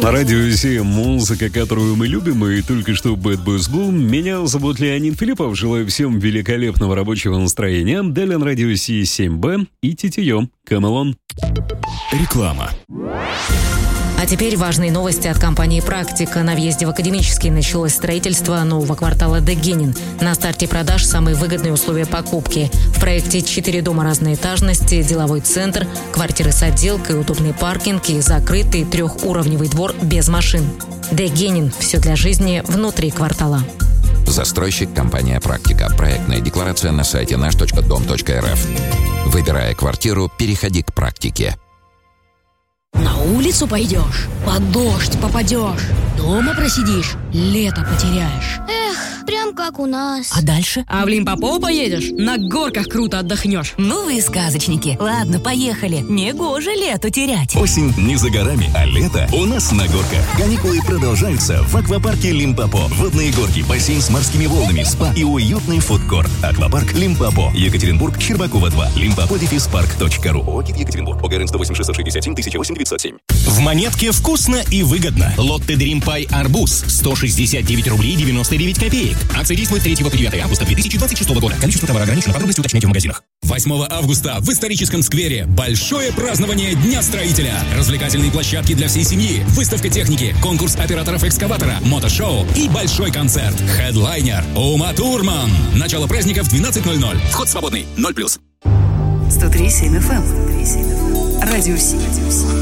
На радио Си музыка, которую мы любим, и только что Bad Boys Blue. Меня зовут Леонид Филиппов. Желаю всем великолепного рабочего настроения. Далее на радио Си 7Б и Титиё. Камелон. Реклама. А теперь важные новости от компании «Практика». На въезде в Академический началось строительство нового квартала Дегенин. На старте продаж самые выгодные условия покупки. В проекте 4 дома разной этажности, деловой центр, квартиры с отделкой, удобный паркинг и закрытый 3-уровневый двор без машин. Дегенин. Все для жизни внутри квартала. Застройщик компания «Практика». Проектная декларация на сайте наш.дом.рф. Выбирая квартиру, переходи к «Практике». На улицу пойдешь, под дождь попадешь, дома просидишь, лето потеряешь. Эх, прям как у нас. А дальше? А в Лимпопо поедешь, на горках круто отдохнешь. Ну вы сказочники. Ладно, поехали. Негоже лету терять. Осень не за горами, а лето у нас на горках. Каникулы продолжаются в аквапарке Лимпопо. Водные горки, бассейн с морскими волнами, спа и уютный фудкорт. Аквапарк Лимпопо. Екатеринбург, Щербакова 2. Limpopo-park.ru. ОГИ Екатеринбург. ОГРН 108 667 1008 907. В Монетке вкусно и выгодно. Лотте Дрим Пай Арбуз 169 рублей 99 копеек. Акция действует 3 по 9 августа 2026 года. Количество товара ограничено. Подробности уточняйте в магазинах. 8 августа в историческом сквере большое празднование Дня строителя. Развлекательные площадки для всей семьи, выставка техники, конкурс операторов экскаватора, мотошоу и большой концерт. Хедлайнер Ума Турман. Начало праздника в 12:00. Вход свободный. 0+. 103.7 FM. Радио Си.